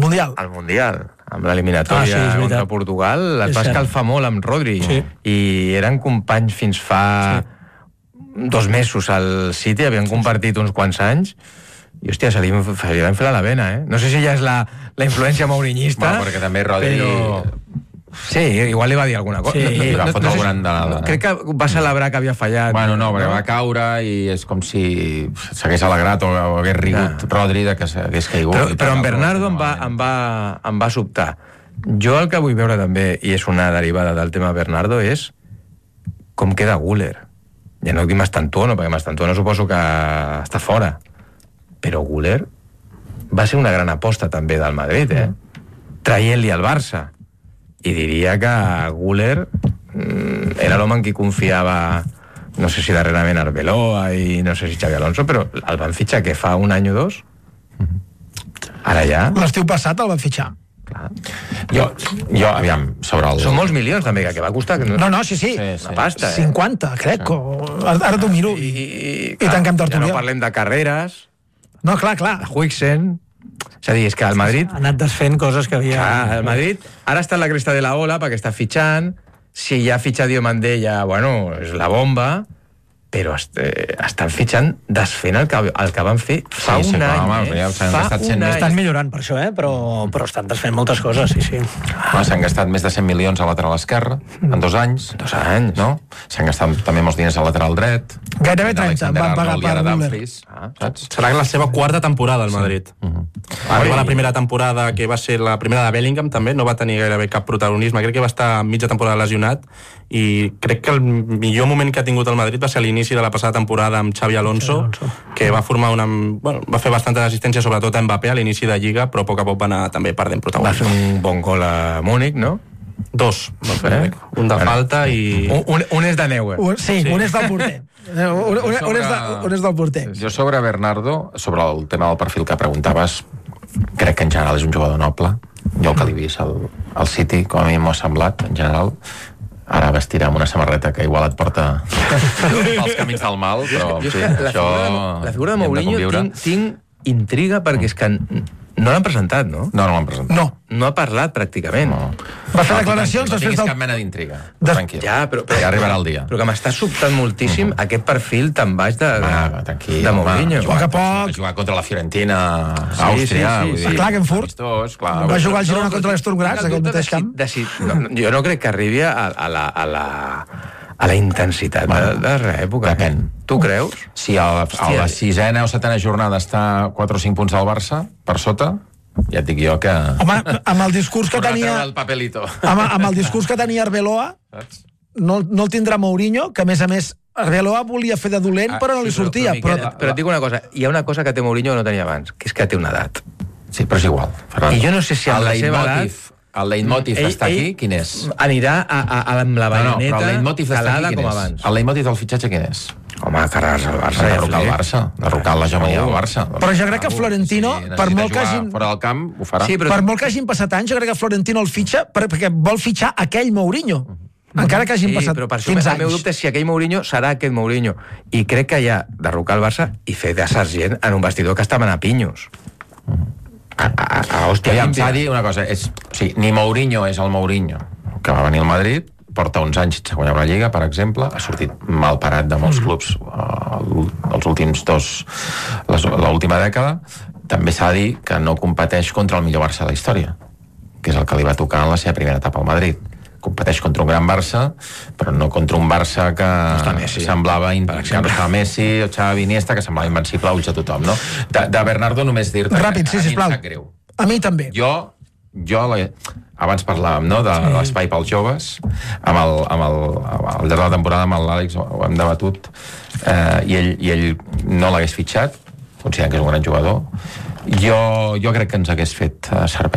Mundial. Al Mundial, amb l'eliminatòria contra Portugal, es va escalfar molt amb Rodri, i eren companys fins fa 2 mesos al City, havien compartit uns quants anys, i hòstia, se li va enfilar la vena, No sé si ja és la influència maurinyista, perquè també Rodri... Sí, igual li va dir alguna cosa. Sí, va fotre alguna endanada. Crec que va celebrar que havia fallat. Bueno, no, perquè va caure i és com si s'hagués alegrat o hagués rigut Rodri de que s'hagués caigut. Però en Bernardo em va sobtar. Jo el que vull veure també, i és una derivada del tema Bernardo, és com queda Güler. Ja no dic Mastantuono, perquè Mastantuono suposo que està fora. Però Güler va ser una gran aposta també del Madrid, traient-li al Barça. I diria que Güler era l'home en qui confiava, no sé si darrerament Arbeloa i no sé si Xavi Alonso, però el van fitxar que fa 1 any o 2. Ara ja... L'estiu passat el van fitxar. Jo, aviam, sobre el... Són molts milions també, que va costar... No, sí. Una pasta, 50, crec, ara t'ho miro. I tanquem tertúlia. Ja no parlem de carreres... No, clar. De Huixen... És a dir, és que el Madrid... Ha anat desfent coses que havia... Clar, el Madrid ara està en la cresta de la ola perquè està fitxant, si ja fitxa Diomandé ja, bueno, és la bomba, però estan fitxant desfent el que van fer fa un any. Estan millorant per això, però estan desfent moltes coses, sí. S'han gastat més de 100 milions al lateral esquerre en 2 anys. 2 anys. No? S'han gastat també molts diners al lateral dret. Gairebé 30 van pagar per Güler. Serà la seva 4ª temporada al Madrid. La primera temporada, que va ser la primera de Bellingham, també no va tenir gairebé cap protagonisme. Crec que va estar mitja temporada lesionat i crec que el millor moment que ha tingut el Madrid va ser a l'inici de la passada temporada amb Xavi Alonso, que va formar va fer bastantes assistències, sobretot a Mbappé a l'inici de Lliga, però a poc va anar també perdent protagonisme. Va fer un bon gol a Múnich, no? 2, un de falta i... Un és de Neuer. Sí, un és del porter. Un és del porter. Jo sobre Bernardo, sobre el tema del perfil que preguntaves, crec que en general és un jugador noble. Jo el que li he vist al City, com a mi m'ho ha semblat, en general. Ara vestirà amb una samarreta que igual et porta pels camins del mal, però sí, això... La figura de Mourinho tinc intriga perquè és que no l'han presentat, no? No l'han presentat. No ha parlat pràcticament. Va fer declaracions després del... No tinguis cap mena d'intriga. Tranquil. Ja arribarà el dia. Però que m'està sobtant moltíssim aquest perfil tan baix de Mourinho. Poc a poc. Va jugar contra la Fiorentina, Àustria... A Klagenfurt. Va jugar el Girona contra l'Sturm Graz, aquell mateix camp. Jo no crec que arribi a la intensitat de l'època. Depèn. Tu creus? Si a la 6ª o 7ª jornada està 4 o 5 punts al Barça, per sota, ja et dic jo que... Home, amb el discurs que tenia... el papelito. Amb el discurs que tenia Arbeloa, no el tindrà Mourinho, que a més Arbeloa volia fer de dolent, però no li sortia. Però et dic una cosa, hi ha una cosa que té Mourinho que no tenia abans, que és que té una edat. Sí, però és igual, Ferran. I jo no sé si amb la seva edat... El leitmotiv està aquí, quin és? Anirà amb la baioneta calada com abans. El leitmotiv del fitxatge quin és? Home, carregar-se al Barça. Derrocar el Barça, derrocar l'hegemonia del Barça. Però jo crec que Florentino, per molt que hagin... fora del camp, ho farà. Per molt que hagin passat anys, jo crec que Florentino el fitxa perquè vol fitxar aquell Mourinho. Encara que hagin passat 15 anys. Però per això el meu dubte és si aquell Mourinho serà aquest Mourinho. I crec que hi ha derrocar el Barça i fer de sergent en un vestidor que estaven a pinyos. Hòstia, s'ha de dir una cosa, ni Mourinho és el Mourinho que va venir al Madrid, porta uns anys sense guanyar una Lliga, per exemple, ha sortit mal parat de molts clubs els últims l'última dècada. També s'ha de dir que no competeix contra el millor Barça de la història, que és el que li va tocar en la seva primera etapa al Madrid. Competeix contra un gran Barça, però no contra un Barça que semblava, per exemple, Messi o Xavi Iniesta, que semblava invencible a ulls de tothom, no? De Bernardo només dir-te ràpid, sisplau. A mi també. Jo abans parlàvem, no?, de l'espai pels joves, al llarg de la temporada amb l'Àlex ho hem debatut, i ell no l'hagués fitxat, considerant que és un gran jugador. Jo crec que ens hagués fet servei.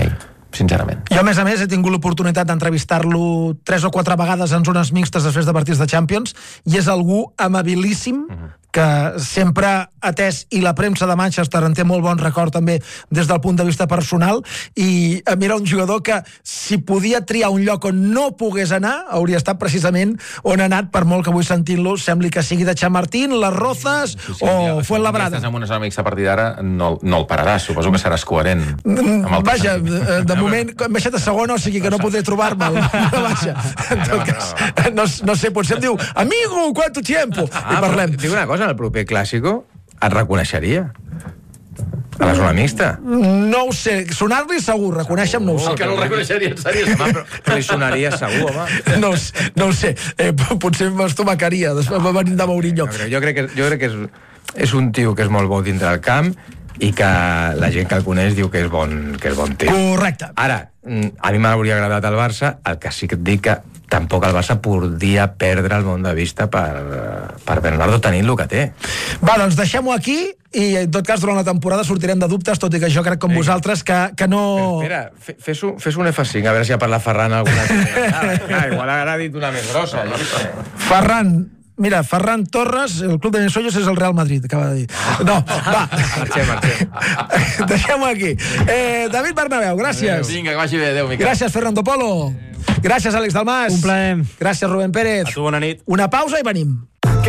sincerament. Jo, a més, he tingut l'oportunitat d'entrevistar-lo 3 o 4 vegades en zones mixtes després de partits de Champions, i és algú amabilíssim, que sempre ha atès, i la premsa de Manchester en té molt bon record també des del punt de vista personal, i era un jugador que, si podia triar un lloc on no pogués anar, hauria estat precisament on ha anat, per molt que avui sentint-lo sembli que sigui de Chamartín, Les Rozas o Fuenlabrada. Si estàs amb una zona mixta a partir d'ara, no el pararàs, suposo que seràs coherent amb el Vaja, de moment hem baixat a segona, o sigui que no podré trobar-me'l. Vaja, en tot cas, no sé, potser em diu amigo, ¿cuánto tiempo? I parlem. Dic una cosa, en el proper Clàssico et reconeixeria a la zona mixta. No ho sé, sonar-li segur, reconèixer-me no ho sé. que no el reconeixeria, seriosament. Però li sonaria segur, home. No ho sé, potser m'estomacaria després venint de Mourinho. Jo crec que és un tio que és molt bo dintre del camp i que la gent que el coneix diu que és bon tio. Correcte. Ara, a mi m'hauria agradat el Barça, el que sí que et dic que tampoc el Barça podia perdre el món de vista per Bernardo tenint el que té. Va, doncs deixem-ho aquí, i en tot cas durant la temporada sortirem de dubtes, tot i que jo crec com vosaltres que no... Però espera, fes un F5 a veure si ha parlat Ferran alguna cosa. Igual ha dit una més grossa. Ferran Torres, el club de Mesollos és el Real Madrid, acaba de dir. No, va. Marxem. Deixem-ho aquí. David Bernabéu, gràcies. Vinga, que vagi bé, adéu, Miquel. Gràcies, Fernando Polo. Gràcies, Àlex Dalmas. Un plaer. Gràcies, Rubén Pérez. A tu, bona nit. Una pausa i venim.